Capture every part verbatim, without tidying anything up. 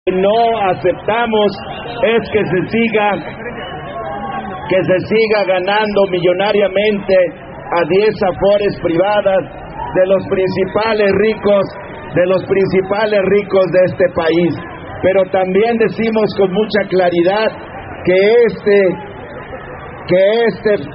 No aceptamos es que se siga que se siga ganando millonariamente a diez afores privadas de los principales ricos, de los principales ricos de este país. Pero también decimos con mucha claridad que este, que este,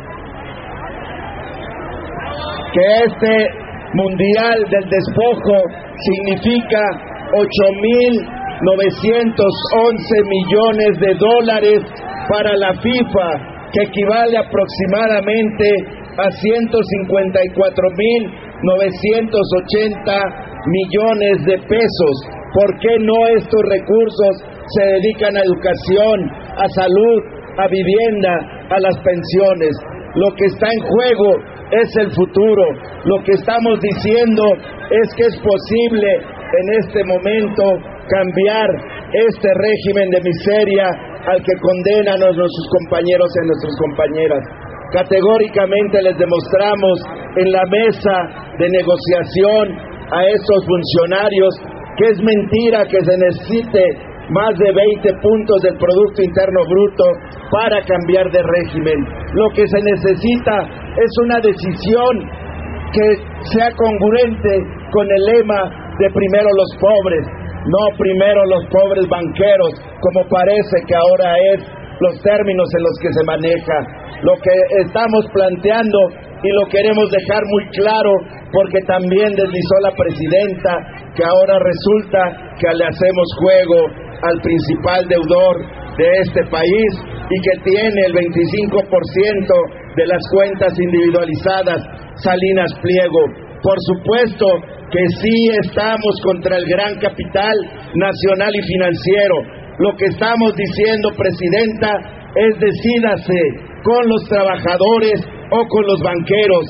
que este mundial del despojo significa ocho mil novecientos once millones de dólares para la FIFA, que equivale aproximadamente a ciento cincuenta y cuatro mil novecientos ochenta millones de pesos. ¿Por qué no estos recursos se dedican a educación, a salud, a vivienda, a las pensiones? Lo que está en juego es el futuro. Lo que estamos diciendo es que es posible en este momento cambiar este régimen de miseria al que condenan a nuestros compañeros y a nuestras compañeras. Categóricamente les demostramos en la mesa de negociación a estos funcionarios que es mentira que se necesite más de veinte puntos del Producto Interno Bruto para cambiar de régimen. Lo que se necesita es una decisión que sea congruente con el lema de primero los pobres, no primero los pobres banqueros, como parece que ahora es los términos en los que se maneja. Lo que estamos planteando y lo queremos dejar muy claro, porque también deslizó la presidenta, que ahora resulta que le hacemos juego al principal deudor de este país y que tiene el veinticinco por ciento de las cuentas individualizadas, Salinas Pliego. Por supuesto que sí estamos contra el gran capital nacional y financiero. Lo que estamos diciendo, presidenta, es decídase con los trabajadores o con los banqueros.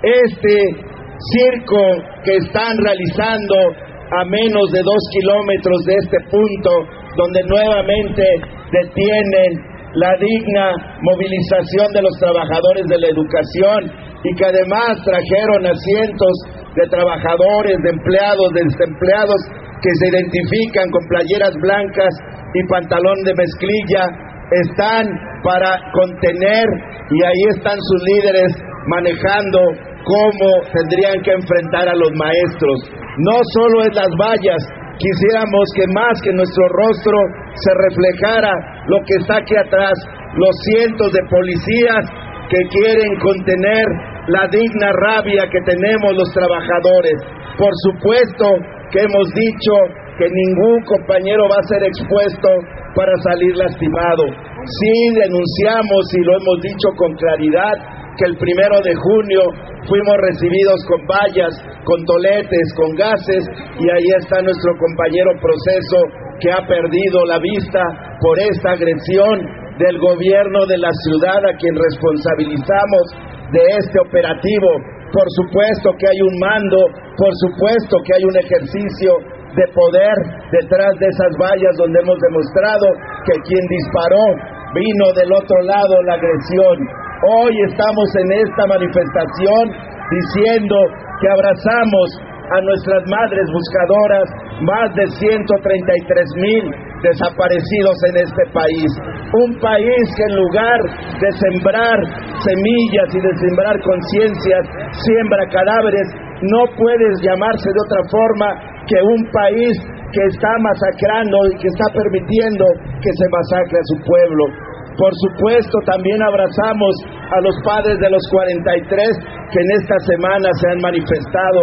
Este circo que están realizando a menos de dos kilómetros de este punto, donde nuevamente detienen la digna movilización de los trabajadores de la educación y que además trajeron a cientos de trabajadores, de empleados, de desempleados que se identifican con playeras blancas y pantalón de mezclilla, están para contener, y ahí están sus líderes manejando cómo tendrían que enfrentar a los maestros. No solo es las vallas, quisiéramos que más que nuestro rostro se reflejara lo que está aquí atrás, los cientos de policías que quieren contener la digna rabia que tenemos los trabajadores. Por supuesto que hemos dicho que ningún compañero va a ser expuesto para salir lastimado. Sí denunciamos, y lo hemos dicho con claridad, que el primero de junio fuimos recibidos con vallas, con toletes, con gases, y ahí está nuestro compañero Proceso, que ha perdido la vista por esta agresión del gobierno de la ciudad, a quien responsabilizamos de este operativo. Por supuesto que hay un mando, por supuesto que hay un ejercicio de poder detrás de esas vallas, donde hemos demostrado que quien disparó vino del otro lado la agresión. Hoy estamos en esta manifestación diciendo que abrazamos a nuestras madres buscadoras, más de ciento treinta y tres mil desaparecidos en este país. Un país que en lugar de sembrar semillas y de sembrar conciencias, siembra cadáveres. No puede llamarse de otra forma que un país que está masacrando y que está permitiendo que se masacre a su pueblo. Por supuesto, también abrazamos a los padres de los cuarenta y tres que en esta semana se han manifestado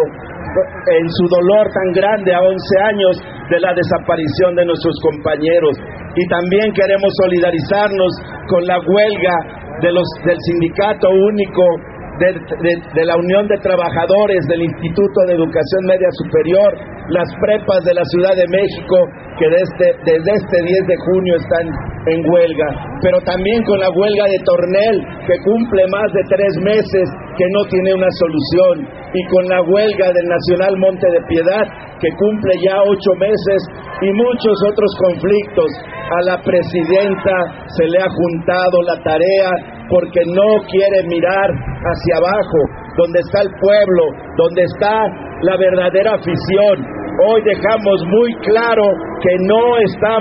en su dolor tan grande a once años de la desaparición de nuestros compañeros. Y también queremos solidarizarnos con la huelga de los, del Sindicato Único de, de, de la Unión de Trabajadores del Instituto de Educación Media Superior, las prepas de la Ciudad de México, que desde, desde este diez de junio están en huelga, pero también con la huelga de Tornel, que cumple más de tres meses que no tiene una solución, y con la huelga del Nacional Monte de Piedad, que cumple ya ocho meses, y muchos otros conflictos. A la presidenta se le ha juntado la tarea porque no quiere mirar hacia abajo, donde está el pueblo, donde está la verdadera afición. Hoy dejamos muy claro que no estamos